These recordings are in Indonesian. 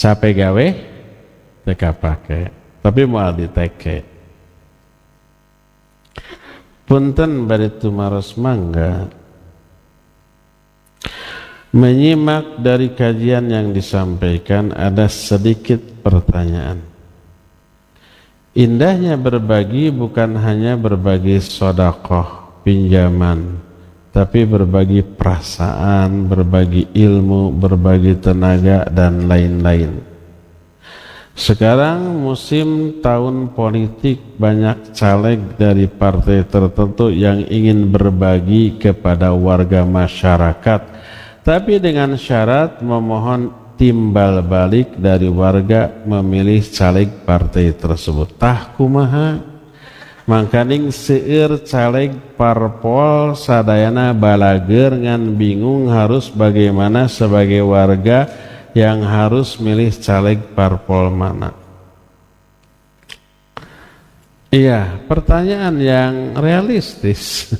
capek gawe teka pake tapi moal diteke punten bari tumaros mangga menyimak dari kajian yang disampaikan ada sedikit pertanyaan. Indahnya berbagi bukan hanya berbagi sedekah, pinjaman, tapi berbagi perasaan, berbagi ilmu, berbagi tenaga dan lain-lain. Sekarang musim tahun politik, banyak caleg dari partai tertentu yang ingin berbagi kepada warga masyarakat, tapi dengan syarat memohon timbal balik dari warga memilih caleg partai tersebut. Tah kumaha? Mangkaning seueur caleg parpol sadayana balager ngan bingung harus bagaimana sebagai warga yang harus milih caleg parpol mana. Iya, pertanyaan yang realistis.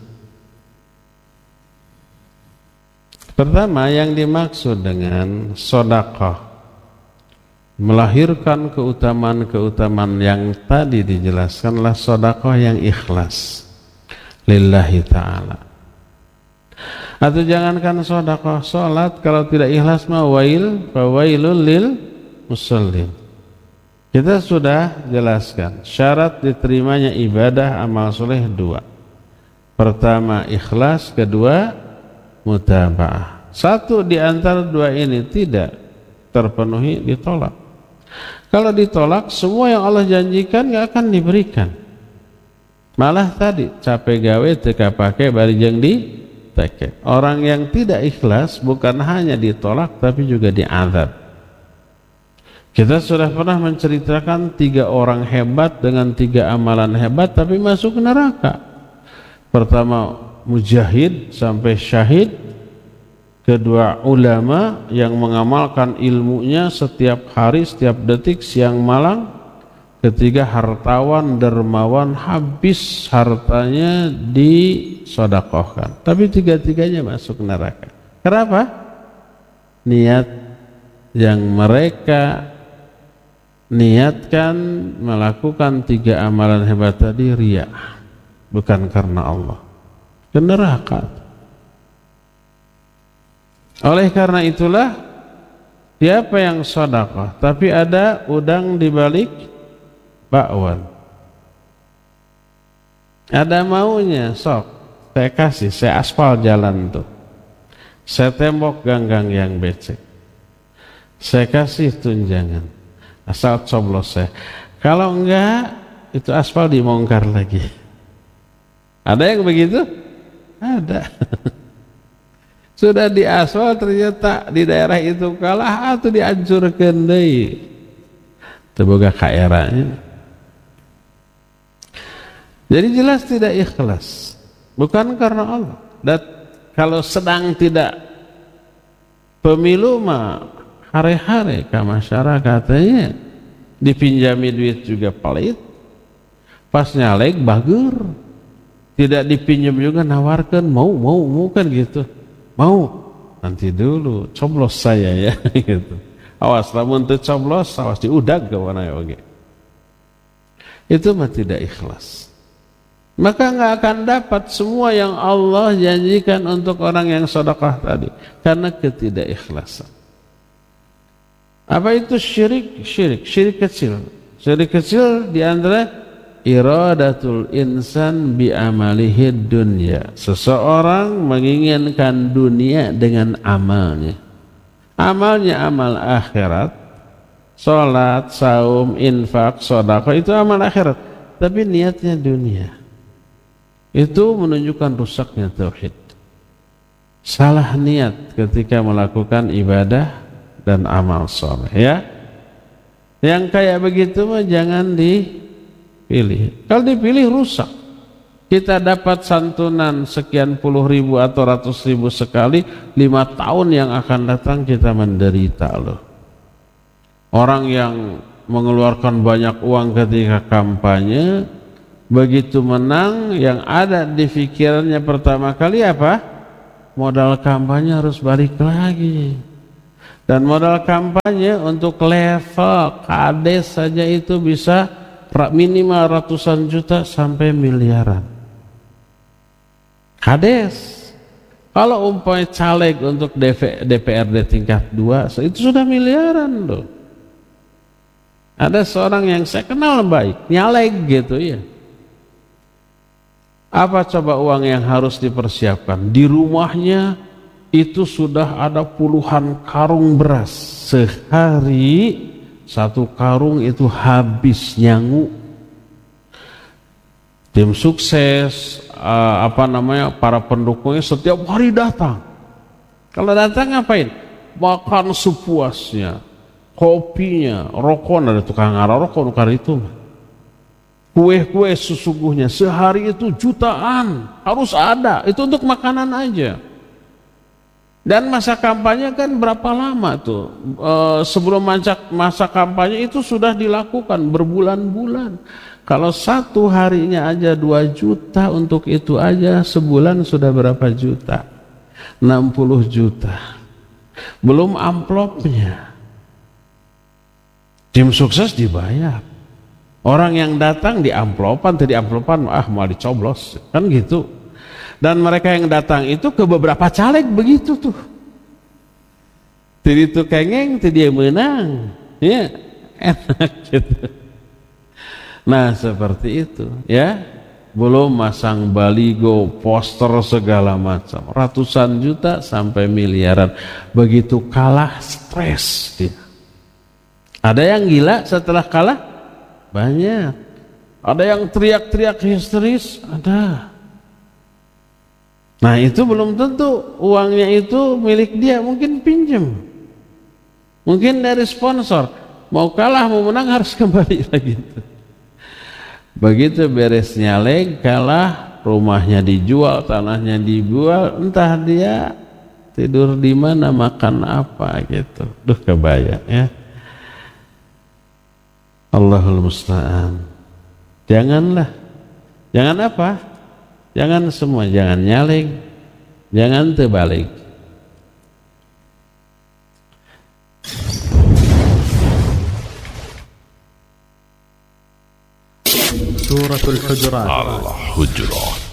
Pertama, yang dimaksud dengan sedekah melahirkan keutamaan-keutamaan yang tadi dijelaskanlah sedekah yang ikhlas lillahi ta'ala. Atau jangankan sedekah, salat kalau tidak ikhlas mah fawailul lil musallin. Kita sudah jelaskan syarat diterimanya ibadah amal soleh dua. Pertama ikhlas, kedua mutaba'ah. Satu di antara dua ini tidak terpenuhi, ditolak. Kalau ditolak, semua yang Allah janjikan gak akan diberikan. Malah tadi capek gawe teka pake bari jeung diteke. Orang yang tidak ikhlas bukan hanya ditolak tapi juga diazab. Kita sudah pernah menceritakan 3 orang hebat dengan 3 amalan hebat tapi masuk neraka. Pertama mujahid sampai syahid, kedua ulama yang mengamalkan ilmunya setiap hari, setiap detik, siang malam, ketiga hartawan dermawan habis hartanya disedekahkan tapi 3-tiganya masuk neraka. Kenapa? Niat yang mereka niatkan melakukan 3 amalan hebat tadi riya, bukan karena Allah, ke neraka. Oleh karena itulah siapa yang sedekah tapi ada udang di balik bakwan, ada maunya, sok saya kasih, saya aspal jalan tuh, saya tembok ganggang yang becek, saya kasih tunjangan asal coblos saya, kalau enggak itu aspal dibongkar lagi. Ada yang begitu? Ada. Sudah di aspal ternyata di daerah itu kalah atau dihancurkan deui. Teboga kaeranya. Jadi jelas tidak ikhlas, bukan karena Allah. Dan kalau sedang tidak pemilu mah hare-hare ke masyarakatnya, dipinjami duit juga pelit, pas nyalek bager, tidak dipinjam juga nawarkan mau kan gitu, mau nanti dulu coblos saya ya gitu. Awas lamun teu coblos, awas diudag ke mana ya oge. Itu mah tidak ikhlas. Maka enggak akan dapat semua yang Allah janjikan untuk orang yang sedekah tadi karena ketidakikhlasan. Apa itu syirik? Syirik kecil. Syirik kecil di antara iradatul insan bi amalihi dunya. Seseorang menginginkan dunia dengan amalnya. Amalnya amal akhirat, salat, saum, infak, sedekah itu amal akhirat, tapi niatnya dunia. Itu menunjukkan rusaknya tauhid. Salah niat ketika melakukan ibadah dan amal soleh ya. Yang kayak begitu mah jangan dipilih. Kalau dipilih rusak. Kita dapat santunan sekian puluh ribu atau ratus ribu sekali, 5 tahun yang akan datang kita menderita loh. Orang yang mengeluarkan banyak uang ketika kampanye, begitu menang yang ada di pikirannya pertama kali apa? Modal kampanye harus balik lagi. Dan modal kampanye untuk level kades saja itu bisa minimal ratusan juta sampai miliaran. Kades. Kalau umpamanya caleg untuk DPRD tingkat 2 itu sudah miliaran loh. Ada seorang yang saya kenal baik, nyaleg gitu ya. Apa coba uang yang harus dipersiapkan? Di rumahnya itu sudah ada puluhan karung beras. Sehari 1 karung itu habis nyangu. Tim sukses, para pendukungnya setiap hari datang. Kalau datang ngapain? Makan sepuasnya, kopinya, rokok, ada tukang ngarokok nukar itu. Kue-kue sesungguhnya sehari itu jutaan harus ada, itu untuk makanan aja. Dan masa kampanye kan berapa lama tuh? Sebelum masa kampanye itu sudah dilakukan berbulan-bulan. Kalau 1 harinya aja 2 juta, untuk itu aja sebulan sudah berapa juta? 60 juta. Belum amplopnya. Tim sukses dibayar. Orang yang datang di amplopan, mau dicoblos, kan gitu. Dan mereka yang datang itu ke beberapa caleg begitu tuh. Jadi itu kengeng, dia menang, ya enak gitu. Nah seperti itu, ya. Belum masang baligo, poster segala macam, ratusan juta sampai miliaran. Begitu kalah stres dia. Ada yang gila setelah kalah? Banyak. Ada yang teriak-teriak histeris? Ada. Nah itu belum tentu uangnya itu milik dia, mungkin pinjam, mungkin dari sponsor. Mau kalah mau menang harus kembali lagi. Begitu beres nyaleg, kalah, rumahnya dijual, tanahnya dijual, entah dia tidur di mana, makan apa gitu. Duh kebayang ya. Allahul musta'an. Janganlah. Jangan apa? Jangan semua, jangan nyaling, jangan terbalik. Suratul Hujurat. Al-Hujurat.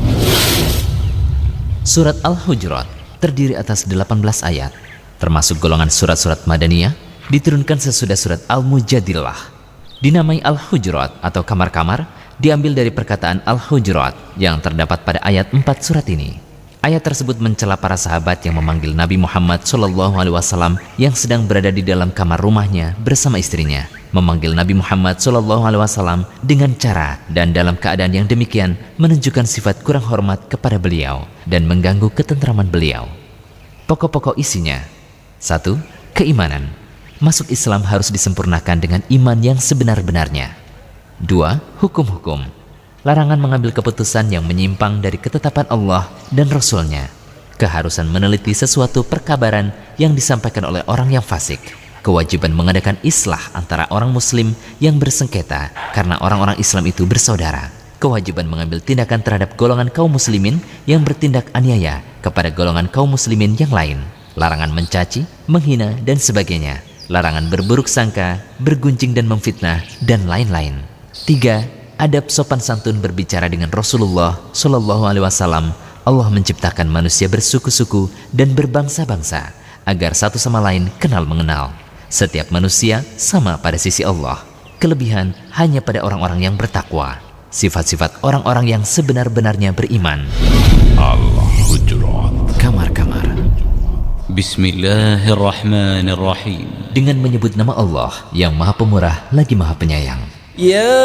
Surat Al-Hujurat terdiri atas 18 ayat, termasuk golongan surat-surat Madaniyah, diturunkan sesudah surat Al-Mujadilah. Dinamai Al-Hujurat atau kamar-kamar diambil dari perkataan Al-Hujurat yang terdapat pada ayat 4 surat ini. Ayat tersebut mencela para sahabat yang memanggil Nabi Muhammad SAW yang sedang berada di dalam kamar rumahnya bersama istrinya, memanggil Nabi Muhammad SAW dengan cara dan dalam keadaan yang demikian menunjukkan sifat kurang hormat kepada beliau dan mengganggu ketentraman beliau. Pokok-pokok isinya: 1. Keimanan. Masuk Islam harus disempurnakan dengan iman yang sebenar-benarnya. 2. Hukum-hukum. Larangan mengambil keputusan yang menyimpang dari ketetapan Allah dan Rasul-Nya. Keharusan meneliti sesuatu perkabaran yang disampaikan oleh orang yang fasik. Kewajiban mengadakan islah antara orang muslim yang bersengketa karena orang-orang Islam itu bersaudara. Kewajiban mengambil tindakan terhadap golongan kaum muslimin yang bertindak aniaya kepada golongan kaum muslimin yang lain. Larangan mencaci, menghina, dan sebagainya. Larangan berburuk sangka, bergunjing dan memfitnah, dan lain-lain. 3. Adab sopan santun berbicara dengan Rasulullah SAW. Allah menciptakan manusia bersuku-suku dan berbangsa-bangsa agar satu sama lain kenal mengenal. Setiap manusia sama pada sisi Allah. Kelebihan hanya pada orang-orang yang bertakwa. Sifat-sifat orang-orang yang sebenar-benarnya beriman. Al-Hujurat. Kamar-kamar. Bismillahirrahmanirrahim. Dengan menyebut nama Allah yang Maha Pemurah lagi Maha Penyayang. Ya